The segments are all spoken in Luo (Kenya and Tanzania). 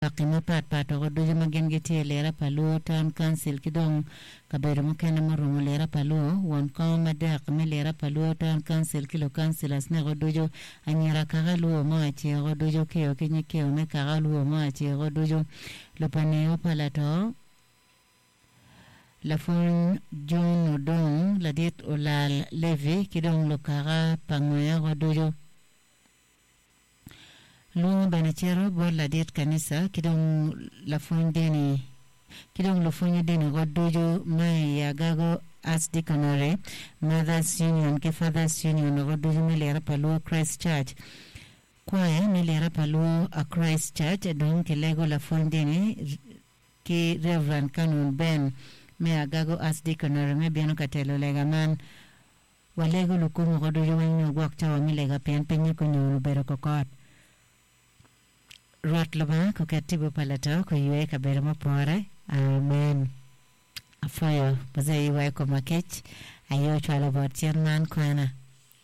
Akima pat ogodujo magen giti lera palu town council kidong kabedo mukene marumo lera palu won koma dak me lera palu town council kilo councilors ne godujo anyira kagalu mo achi godujo keo kinyi keo me kagalu mo achi godujo lopane opalato la fon John Odong la dit olal levi kidong lokara pangoya godujo Lu banachero bor la dit kanisa kidong la fondeni kidong lo fonyo deni godojo mai ya gago as diconore mothers union ke fathers union godojo melera palu Christ Church kwa melera palu a Christ Church donc lego la fondeni ki Reverend Canon Ben me agago as diconore me biano katelo legaman walego lukumo godojo wanyo gwakta wa milega penye kunyo bero kokot Rot lama ko katibu palato ko yue kabera mapore amen afayo baze yue ko makech ayo chala bortian man kwana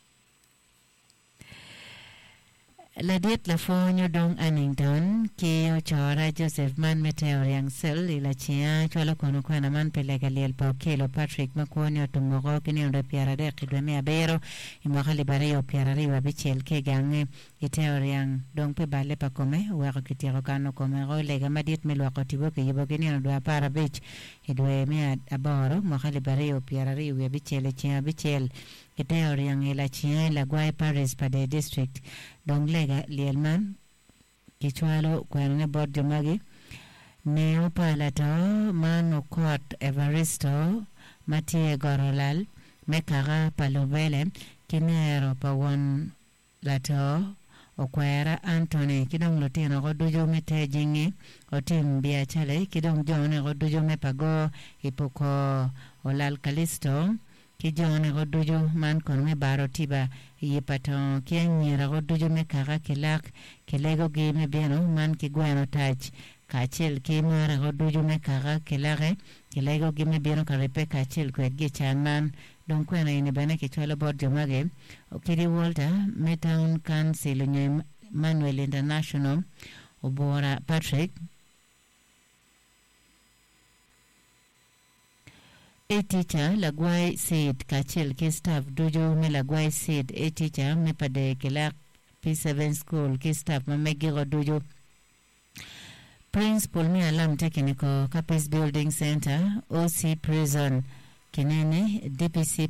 la diet la fonyo dong Annington ke chora Joseph man meteo yang sel ila chia chala kono kwana man pelega liel pa kelo Patrick makonyo tumogo kini ndo piara de kidwe me abero imakali bare yo piara riwa bichel ke gange iteo yang dong pe bale pa kome wako kitiro kano kome go lega madit melwa kotibo ke yibo kini ndo para beach idwe me aboro makali bare yo piara riwa bichel chia bichel iteo yang ila chia la Guay Paris pa de district dong lega lielman kichwalo kwenye board jomagi neo palato mano court Evaristo Matie Gorolal mekara palobele kinero pa won lato okwera Anthony kidong lotino godujo mete jingi otim bia chale kidong jone godujo mepago ipoko olal Kalisto ki jone godujo man kon me baro tiba yipato kianyira godujo me kaka kilak kilego gi me bieno man ki gweno touch kachel ki mara godujo me kaka kilage kilego gi me bieno karepe kachel kwe gi chanman don kwena ini bane ki chwala board jomage okidi Walter me town council nye Manuel International obora Patrick A teacher lagwai said kachel ki staff dujo me lagwai said a teacher me pade kelak P7 school ki staff me megiro dujo principal me alam technical Capis Building Center OC prison kinene DPC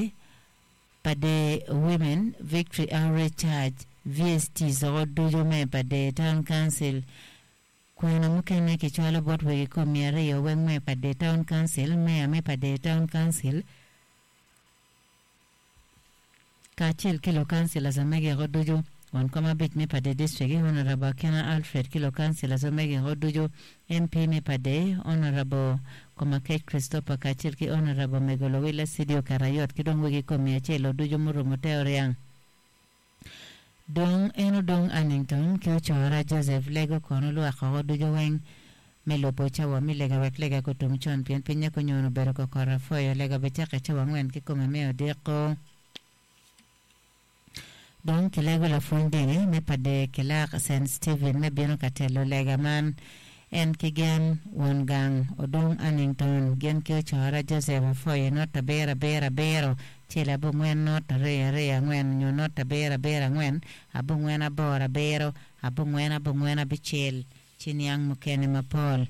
pade women Victory Outreach Church VST zo dujo me pade town council Kwana mukene kichwala bot wegi komiare yo wengme pade town council me pade town council kachil kilo council azamege godujo wan koma bit me pade district honorable Kena Alfred kilo council azamege godujo MP me pade honorable koma Kate Christopher kachil ki honorable Megolowila Sidio Karayot kidong wegi komiache lo dujo murumo teoriang Dong Annington kyo chora Joseph lego kono lu akago dujo weng melopo chawa mi lega wek lega kutum chon pien pinya kunyono bero ko kora foyo lega bechake chawa ngwen kiko memeo deko Dong kilego la fundini me pade kilak St. Stephen me bieno katelo lega man en kigen won gang Odong Annington gen kyo chora Joseph foyo nota bero chela bungwen nota rea ngwen nyo nota bera ngwen abungwen abora bero abungwen abichel chinyang mukene mapol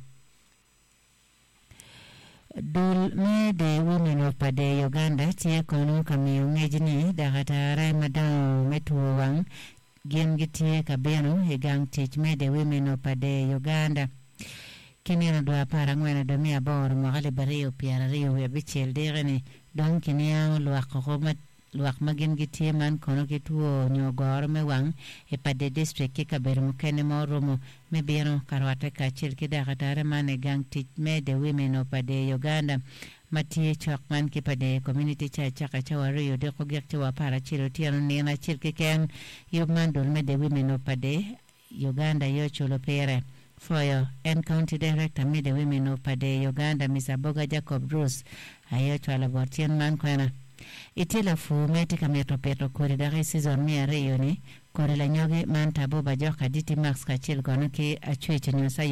dul me de women of pade Uganda tie kono kamiyo ngejini dagatara madao metuwang gen gitie kabeno higang teach me de women of pade Uganda kinena do para ngwena do mi abor mo gale bariyo piara riyo ya bichel degene don kinia luak magen gitie man kono kituo nyogor me wang e pade district ki kaber mo kene mo romo me bieno karwate kachil ki dagatare mane gang teach me de women of pade Uganda mati chakman ki pade community chaka chawari de ko gekte wa para chilo tiano nena chil ki ken yogmandol me de women of pade Uganda yo chulo pere Foyo and County Director Mide Women of Pade Uganda Mr. Boga Jacob Bruce ayo chwala bortien man kwena itila fu meti kameto petro kori dare season mi are yoni kore la nyoge man tabo ba joka diti max kachil gono ki achwe chenyo sa